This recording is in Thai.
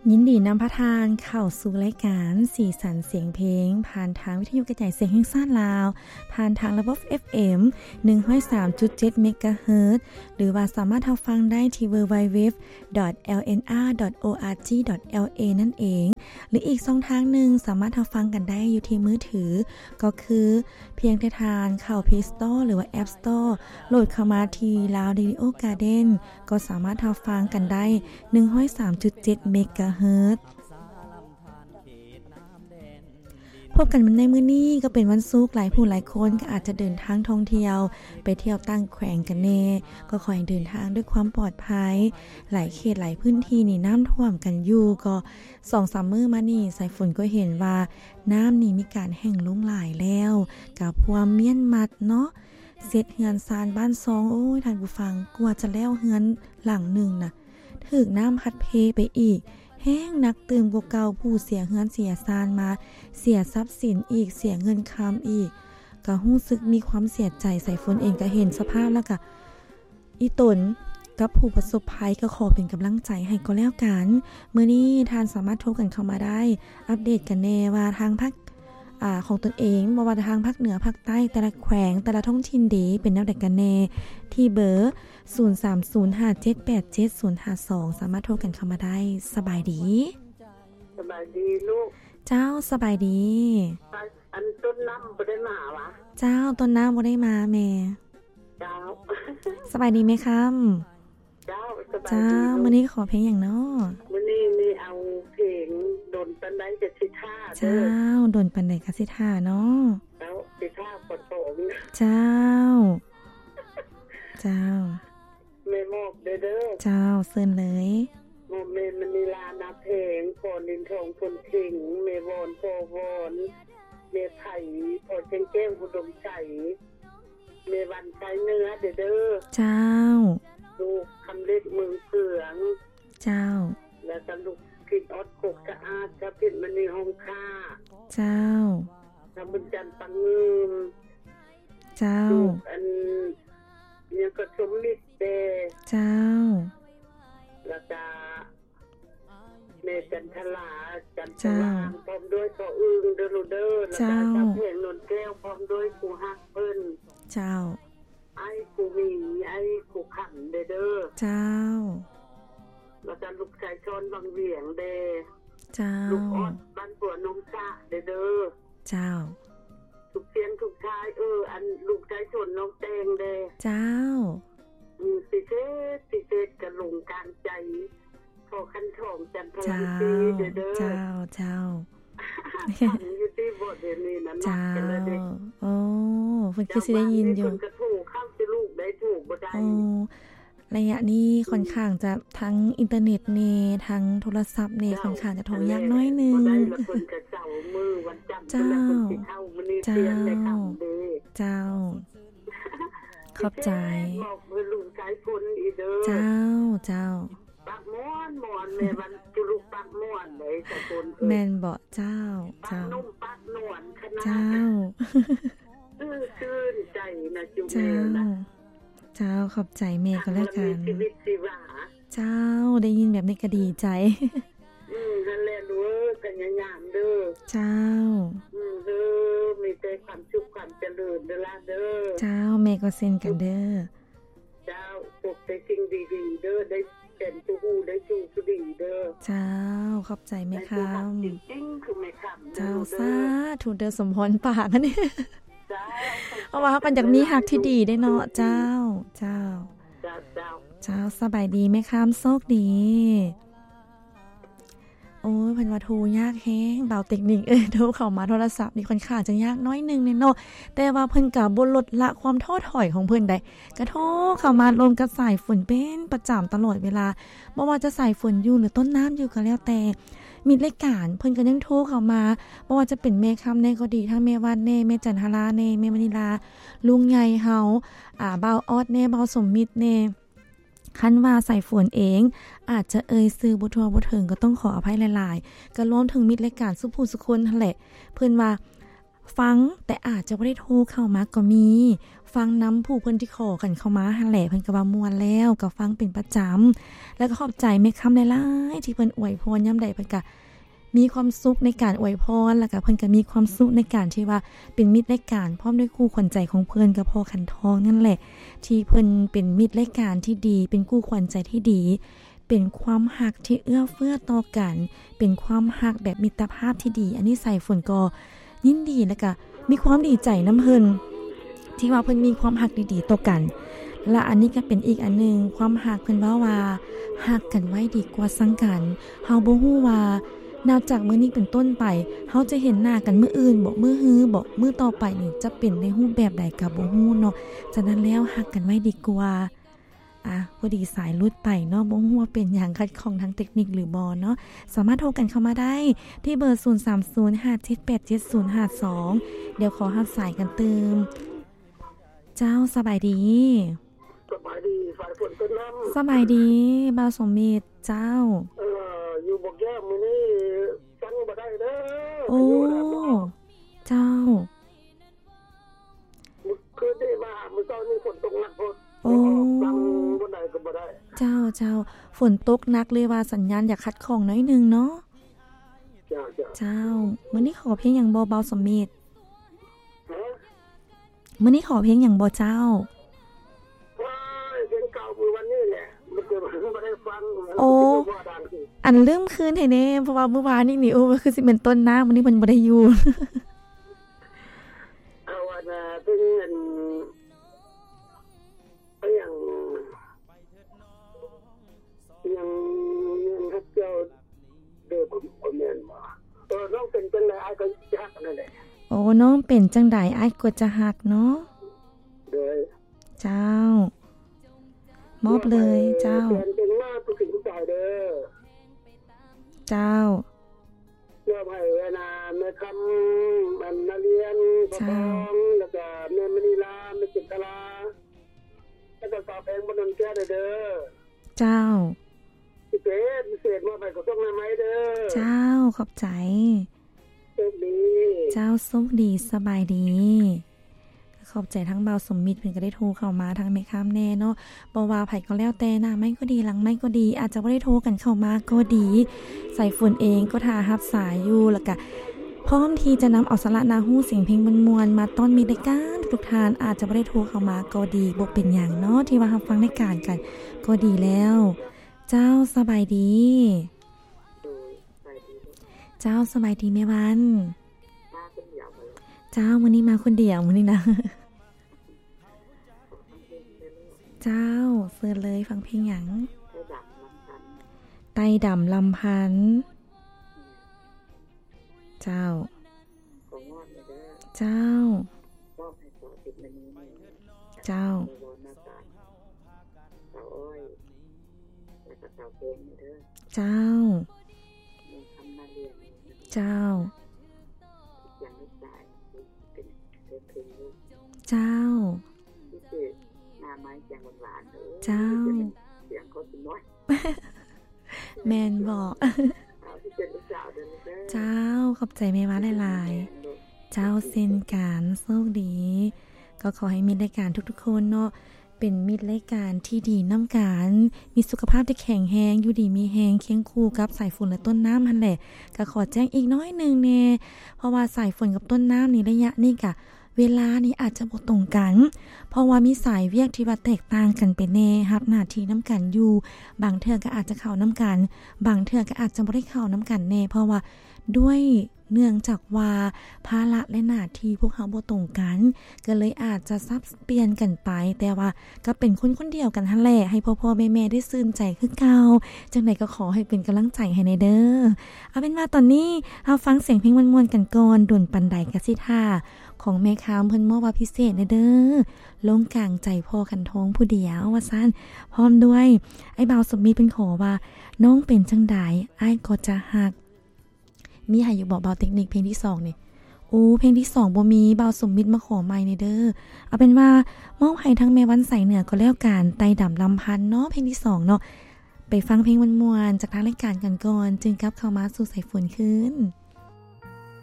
ยินดีนำพระทานเข้าสู่รายการสีสันเสียงเพลงผ่านทางวิทยุกระจายเสียงแห่งชาติลาวผ่านทางระบบ FM 103.7 เมกะเฮิรตซ์หรือว่าสามารถรับฟังได้ที่ www.lnr.org.la นั่นเองหรืออีกช่องทางหนึ่งสามารถรับฟังกันได้อยู่ที่มือถือก็คือเพียงแต่ทานเข้า Play Store หรือว่า App Store โหลดเข้ามาที่ Lao Radio Garden ก็สามารถรับฟังกันได้ 103.7 เมกะเฮิรตซ์พบกันในมื้อนี้ก็เป็นวันศุกร์หลายผู้หลายคนก็อาจจะเดินทางท่องเที่ยวไปเที่ยวตั้งแขวงกันแน่ก็ขอให้เดินทางด้วยความปลอดภัยหลายเขตหลายพื้นที่นี่น้ำท่วมกันอยู่ก็ 2-3 มื้อมานี่สายฝนก็เห็นว่าน้ำนี่มีการแห้งลงหลายแล้วกับความเมียนมัดเนาะเสร็จเฮือนซานบ้านซองโอ้ยท่านผู้ฟังกลัวจะแล้วเฮือนหลังนึงน่ะถึกน้ำพัดเพไปอีกแห้งนักตื่มกว่าเก่าผู้เสียเฮือนเสียซานมาเสียทรัพย์สินอีกเสียเงินคำอีกก็รู้สึกมีความเสียใจใส่ฝนเองก็เห็นสภาพแล้วก็อีตนกับผู้ประสบภัยก็ขอเป็นกำลังใจให้ก็แล้วกันมื้อนี้ท่านสามารถโทรกันเข้ามาได้อัปเดตกันแน่ว่าทางภาคของตนเองบ่ว่าทางภาคเหนือภาคใต้แต่ละแขวงแต่ละท้องถิ่นดีเป็นแนวใดกันแน่ที่เบอร์0305787052สามารถโทรกันเข้ามาได้สบายดีสบายดีลูกเจ้าสบายดีอันต้นน้ำบ่ได้มาวะเจ้าต้นน้ำบ่ได้มาแม่เจ้าสบายดีไหมครับเจ้าสบายดีเจ้ามื้อนี้ขอเพลงอย่างน้อมื้อนี้นี่เอาเพลงดนปันไดกับสิท่าเจ้าดนปันไดกับสิท่าเนาะเจ้าสิท่าปฐมเจ้าเจ้าแม่มอบเด้อเจ้าเซิ้นเลยมอบแม่มณีลานาเพลงพรดินทองพลสิงห์แม่วอนพ่อวอนแม่ไผ่พ่อเจ้งแก้วอุดมใจแม่วันใจเนื้อเด้อเจ้าลูกคำเล็กเมืองเผืองเจ้าแล้วก็ลูกผิดอดกกสะอาดกับผิดมณีห้องค่าเจ้าทำบุญจันทร์ปังเงิมเจ้าลูกอันยังก็สมมิตรเดเจ้าแล้วก็เมจันทลาจันทลางพร้อมด้วยก็อึ้งเดรูเดอร์แล้วก็จับเพลงนนแก้วพร้อมด้วยกูฮักเปิ้นเจ้าไอ้กูมีไอ้กูขันเด้อเจ้าแล้วก็ลูกชายชอนบางเหวียงเด้เจ้าลูกออดบ้านปัวนมชะเด้อเจ้าทุกเสียงทุกชายอันลูกชายชนน้องแตงเด้เจ้าสิเศษกระลงกลางใจพอคันทองจันทราตีเด้อเจ้าเจ้าอยู่ที่บทนี้นะนักกันเลยเด้โอ้เพิ่นคือสิได้ยินอยู่กระถูกเข้าสิลูกได้ถูกบ่ได้ระยะนี้ค่อนข้างจะทั้งอินเทอร์เน็ตนี่ทั้งโทรศัพท์นี่ค่อนข้างจะโทรยากน้อยนึงบ่ได้ละเพิ่นก็เจ้ามือวันจันทร์แล้วเพิ่นสิเข้ามื้อนี้เตียนได้คำเด้เจ้าขอบใจบอกเพิ่นลูกชายพุ่นอีเด้อเจ้าปักม่วนแม่วันจุลุปักม่วนเลยแต่คนแม่นบ่เจ้านุ่มปักนวลขนาดเจ้าชื่นใจนะจุเมนะเจ้าขอบใจแม่ก็แล้วกันชีวิตชีวาเจ้าได้ยินแบบนี้ก็ดีใจนั่นแหละรู้กันยามเด้อเจ้าเด้อมีแต่ความสุขความเจริญเด้อล่ะเด้อเจ้าแม่ก็เซ็นกันเด้อเจ้าพบแต่สิ่งดีๆเด้อได้เป็นผู้ฮู้ได้สู่ผู้ดีเด้อเจ้าขอบใจแม่ค่ะจริงๆคือแม่ค่ะเจ้าสาธุเด้อสมพรปากอันนี้เพราะว่าเฮากันอยากมีฮักที่ดีได้เนาะเจ้าสบายดีแม่ค่ะโชคดีโอ้ยเพิ่นว่าโทรยากแฮงเบาเทคนิคโทรเข้ามาโทรศัพท์นี่ค่อนข้างจะยากน้อยนึงเนาะแต่ว่าเพิ่นก็บ่ลดละความท้อถอยของเพิ่นได้ก็โทรเข้ามาลงกับสายฝนเป็นประจำตลอดเวลาบ่ว่าจะสายฝนอยู่หรือต้นน้ำอยู่ก็แล้วแต่มีรายการเพิ่นก็ยังโทรเข้ามาบ่ว่าจะเป็นแม่คำแน่ก็ดีทั้งแม่วันแน่แม่จันทราแน่แม่มณีลาลุงใหญ่เฮาบ่าวออดแน่บ่าวสมมิตรแน่คันว่าใส่ฝนเองอาจจะซื้อบ่ทั่วบ่ถึงก็ต้องขออภัยหลายๆก็รวมถึงมิตรรายการสุภูสุคนนั่นแหละเพิ่นว่าฟังแต่อาจจะบ่ได้โทรเข้ามาก็มีฟังนำผู้เพิ่นที่ขอกันเข้ามาหั่นแหละเพิ่นก็ว่าม่วนแล้วก็ฟังเป็นประจำแล้วก็ขอบใจแม่คำหลายๆที่เพิ่นอวยพรยามใดเพิ่นก็มีความสุขในการอวยพรแล้วก็เพิ่นก็มีความสุขในการที่ว่าเป็นมิตรรายการพร้อมด้วยคู่ขวัญใจของเพิ่นกับพ่อขันทองนั่นแหละที่เพิ่นเป็นมิตรรายการที่ดีเป็นคู่ขวัญใจที่ดีเป็นความฮักที่เอื้อเฟื้อต่อกันเป็นความฮักแบบมิตรภาพที่ดีอันนี้ใส่ฝนก็ยินดีแล้วก็มีความดีใจนำเพิ่นที่ว่าเพิ่นมีความฮักดีๆต่อกันและอันนี้ก็เป็นอีกอันนึงความฮักเพิ่นว่าฮักกันไว้ดีกว่าสังกันเฮาบ่ฮู้ว่านับจากมื้อนี้เป็นต้นไปเฮาจะเห็นหน้ากันมื้ออื่นบ่มื้อฮื้อบ่มื้อต่อไปนี่จะเป็นในรูปแบบใดก็บ่ฮู้เนาะฉะนั้นแล้วฮักกันไว้ดีกว่าพอดีสายลุดไปเนาะบ่ฮู้ว่าเป็นหยังขัดข้องทางเทคนิคหรือบ่เนาะสามารถโทรกันเข้ามาได้ที่เบอร์0305787052เดี๋ยวขอรับสายกันเติมเจ้าสบายดีสายฝนต้นน้ำสบายดีบ่าวสมมิตรเจ้าอยู่บ่แก้มื้อนี้ฟังบ่ได้เด้อโอ้เจ้าคือได้มามื้อเช้านี้ฝนตกหนักพอฟังบ่ได้ก็บ่ได้เจ้าฝนตกหนักเลยว่าสัญญาณอยากคัดของน้อยนึงเนาะเจ้ามื้อนี้ขอเพลงหยังบ่บ่าวสมมิตรมื้อนี้ขอเพลงหยังบ่เจ้าเพลงเก่ามื้อวันนี้แหละมันก็บ่ได้ฟังโอ้อันลืมคืนให้แน่เพราะว่าเมื่อวานนี่โอ้คือสิเป็นต้นน้ำมื้อนี้เพิ่นบ่ได้อยู่เอาว่าเป็นอย่างฮักเจ้าเด้อบ่แม่นบ่น้องเป็นจังได๋อ้ายก็ฮักนั่นแหละโอ้น้องเป็นจังได๋อ้ายก็จะฮักเนาะเด้อเจ้ามอบเลยเจ้าเป็นหน้าผู้สิงใจเด้อเจ้าเมื่อให้เวลาแม่คำมันนาเรียนพร้อมแล้วก็แม่มณีลาแม่จิตราแล้วก็สาวแพงบนนแก้เด้อเจ้าพิเศษมาไปก็ต้องมาไหมเด้อเจ้าขอบใจโชคดีเจ้าโชคดีสบายดีขอบใจทั้งเบาสมมิตรเพิ่นก็ได้โทรเข้ามาทั้งแม่ค้าแน่เนาะบ่ว่าไผก็แล้วแต่หน้าไม่ก็ดีหลังไม่ก็ดีอาจจะบ่ได้โทรกันเข้ามาก็ดีใส่ฝนเองก็ท่ารับสายอยู่แล้วก็พร้อมที่จะนำเอาสาระนาฮู้เสียงเพลงมวลๆมาต้อนมีรายการทุกท่านอาจจะบ่ได้โทรเข้ามาก็ดีบ่เป็นหยังเนาะที่ว่ารับฟังรายการกันก็ดีแล้วเจ้าสบายดีเจ้าสบายดีแม่วันเจ้ามื้อนี้มาคนเดียวมื้อนี้นะเจ้าเสิร์ชเลยฟังเพลงหยังไต้ดำลำพันธ์เจ้าเจ้าเจ้าเจ้าเจ้าเจ้าเจ้าแมนบอกเจ้าขอบใจแม่ว่าหลายๆเจ้าเซ็นการโชคดีก็ขอให้มีรายการทุกๆคนเนาะเป็นมิตรรายการที่ดีน้ำกันมีสุขภาพที่แข็งแรงอยู่ดีมีแรงเคียงคู่กับสายฝนและต้นน้ำนั่นแหละก็ขอแจ้งอีกน้อยนึงแน่เพราะว่าสายฝนกับต้นน้ำนี่ระยะนี้กะเวลานี่อาจจะบ่ตรงกันเพราะว่ามีสายเวียกที่ว่าแตกต่างกันไปแน่รับหน้าที่น้ำกันอยู่บางเทื่อก็อาจจะเข้าน้ำกันบางเทื่อก็อาจจะบ่ได้เข้าน้ำกันแน่เพราะว่าด้วยเนื่องจากว่าภาระและหน้าที่พวกเขาบ่ตรงกันก็เลยอาจจะซับเปลี่ยนกันไปแต่ว่าก็เป็นคนเดียวกันหั่นแหละให้พ่อๆแม่ๆได้ซื่นใจคือเก่าจังได๋ก็ขอให้เป็นกำลังใจให้ในเด้อเอาเป็นว่าตอนนี้เฮาฟังเสียงเพลงม่วนๆกันก่อนดนปันใดก็สิท่าของแม่ค้าเพิ่นมอบว่าพิเศษเด้อลงกลางใจพ่อขันทองผู้เดียวว่าซั่นพร้อมด้วยไอ้บ่าวสมมิตรเพิ่นขอว่าน้องเป็นจังได๋อ้ายก็จะฮักมีให้อยู่บอกเบาเทคนิคเพลงที่2นี่โอ้เพลงที่2บ่มีเบาสมมิตรมาขอใหม่นี่เด้อเอาเป็นว่ามอบให้ทั้งแม่วันใสเหนือก็แล้วกันไต้ดำลำพันธ์เนาะเพลงที่2เนาะไปฟังเพลงม่วนๆจากทางรายการกันก่อนจึงกลับเข้ามาสู่สายฝนคืน